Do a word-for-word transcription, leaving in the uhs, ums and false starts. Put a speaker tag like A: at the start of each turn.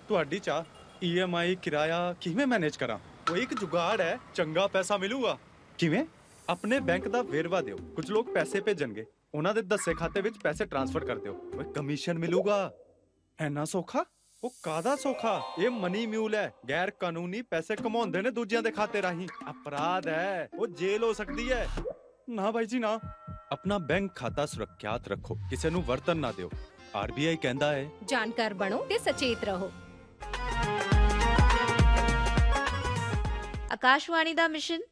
A: ਤੁਹਾਡੀ ਚਾਹ E M I ਕਿਰਾਇਆ ਕਿਵੇਂ ਮੈਨੇਜ ਕਰਾਂ? ਉਹ ਇੱਕ ਜੁਗਾੜ ਹੈ, ਚੰਗਾ ਪੈਸਾ ਮਿਲੂਗਾ। ਕਿਵੇਂ? ਆਪਣੇ ਬੈਂਕ ਦਾ ਵੇਰਵਾ ਦਿਓ, ਕੁਝ ਲੋਕ ਪੈਸੇ ਭੇਜਣਗੇ, ਉਹਨਾਂ ਦੇ ਦੱਸੇ ਖਾਤੇ ਵਿੱਚ ਪੈਸੇ ਟ੍ਰਾਂਸਫਰ ਕਰ ਦਿਓ, ਓਏ ਕਮਿਸ਼ਨ ਮਿਲੂਗਾ। ਐਨਾ ਸੌਖਾ? ਉਹ ਕਾਹਦਾ ਸੌਖਾ? ਇਹ ਮਨੀ ਮਿਊਲ ਹੈ, ਗੈਰ ਕਾਨੂੰਨੀ ਪੈਸੇ ਕਮਾਉਂਦੇ ਨੇ ਦੂਜਿਆਂ ਦੇ ਖਾਤੇ ਰਾਹੀਂ। ਅਪਰਾਧ ਹੈ, ਉਹ ਜੇਲ੍ਹ ਹੋ ਸਕਦੀ ਹੈ। ਨਾ ਬਾਈ ਜੀ ਨਾ, ਆਪਣਾ ਬੈਂਕ ਖਾਤਾ ਸੁਰੱਖਿਅਤ ਰੱਖੋ, ਕਿਸੇ ਨੂੰ ਵਰਤਨ ਨਾ ਦਿਓ। ਆਰ ਬੀ ਆਈ ਕਹਿੰਦਾ ਹੈ,
B: ਜਾਣਕਾਰ ਬਣੋ ਤੇ ਸਚੇਤ ਰਹੋ।
C: ਆਕਾਸ਼ਵਾਣੀ ਦਾ ਮਿਸ਼ਨ